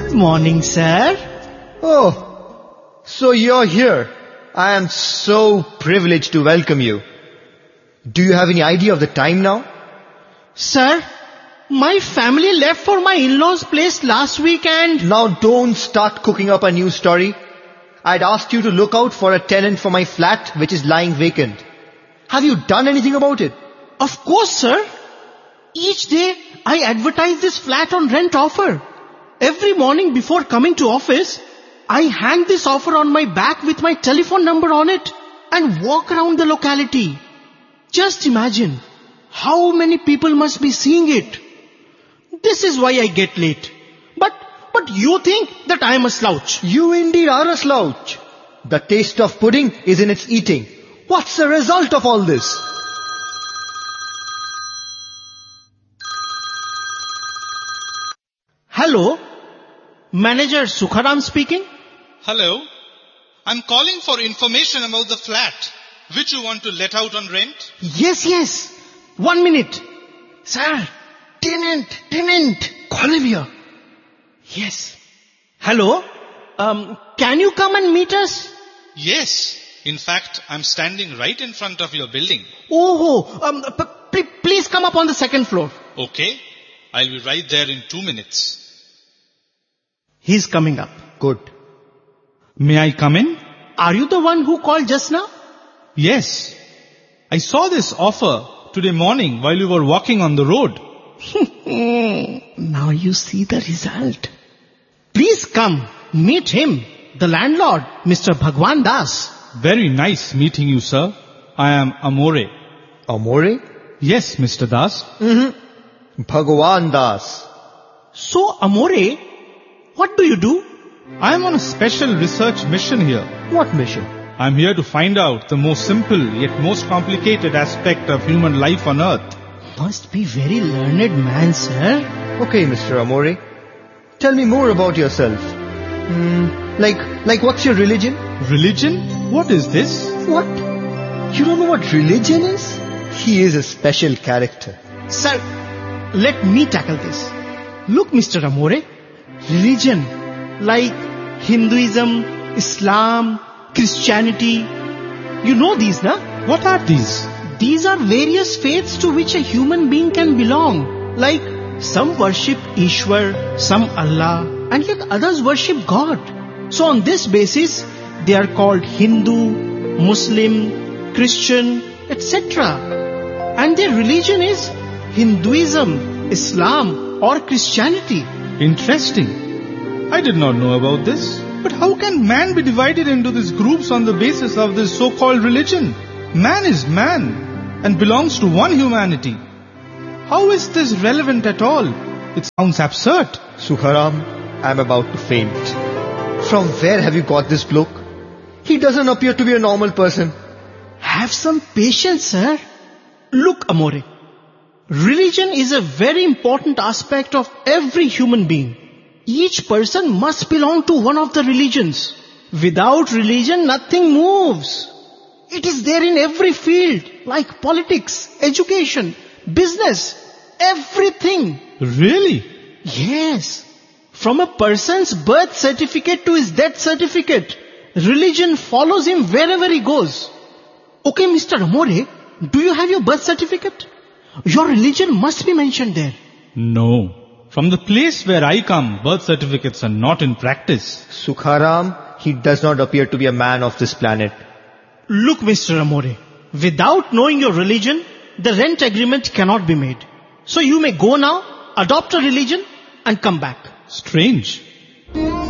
Good morning, sir. Oh, so you're here. I am so privileged to welcome you. Do you have any idea of the time now? Sir, my family left for my in-laws' place last week and... Now don't start cooking up a new story. I'd asked you to look out for a tenant for my flat which is lying vacant. Have you done anything about it? Of course, sir. Each day I advertise this flat on rent offer. Every morning before coming to office, I hang this offer on my back with my telephone number on it and walk around the locality. Just imagine how many people must be seeing it. This is why I get late. But you think that I am a slouch. You indeed are a slouch. The taste of pudding is in its eating. What's the result of all this? Hello, Manager Sukharam speaking. Hello. I'm calling for information about the flat which you want to let out on rent. Yes. 1 minute. Sir, tenant. Call him here. Yes. Hello. Can you come and meet us? Yes. In fact, I'm standing right in front of your building. Please come up on the second floor. Okay. I'll be right there in 2 minutes. He's coming up. Good. May I come in? Are you the one who called just now? Yes. I saw this offer today morning while you were walking on the road. Now you see the result. Please come, meet him, the landlord, Mr. Bhagwan Das. Very nice meeting you, sir. I am Amore. Amore? Yes, Mr. Das. Bhagwan Das. So, Amore, what do you do? I am on a special research mission here. What mission? I am here to find out the most simple yet most complicated aspect of human life on earth. Must be very learned man, sir. Okay, Mr. Amore. Tell me more about yourself. Like what's your religion? Religion? What is this? What? You don't know what religion is? He is a special character. Sir, let me tackle this. Look, Mr. Amore, religion, like Hinduism, Islam, Christianity, you know these, na? What are these? These are various faiths to which a human being can belong. Like some worship Ishwar, some Allah, and yet others worship God. So on this basis, they are called Hindu, Muslim, Christian, etc. And their religion is Hinduism, Islam, or Christianity. Interesting. I did not know about this. But how can man be divided into these groups on the basis of this so-called religion? Man is man and belongs to one humanity. How is this relevant at all? It sounds absurd. Sukharam, I'm about to faint. From where have you got this bloke? He doesn't appear to be a normal person. Have some patience, sir. Look, Amore, religion is a very important aspect of every human being. Each person must belong to one of the religions. Without religion, nothing moves. It is there in every field, like politics, education, business, everything. Really? Yes. From a person's birth certificate to his death certificate, religion follows him wherever he goes. Okay, Mr. Amore, do you have your birth certificate? Your religion must be mentioned there. No. From the place where I come, birth certificates are not in practice. Sukharam, he does not appear to be a man of this planet. Look, Mr. Amore, without knowing your religion, the rent agreement cannot be made. So you may go now, adopt a religion and come back. Strange.